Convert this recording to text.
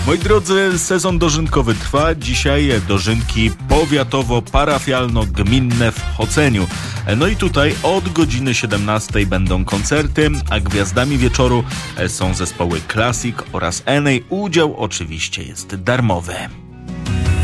Moi drodzy, sezon dożynkowy trwa. Dzisiaj dożynki powiatowo-parafialno-gminne w Choceniu. No i tutaj od godziny 17 będą koncerty, a gwiazdami wieczoru są zespoły Classic oraz Eney. Udział oczywiście jest darmowy.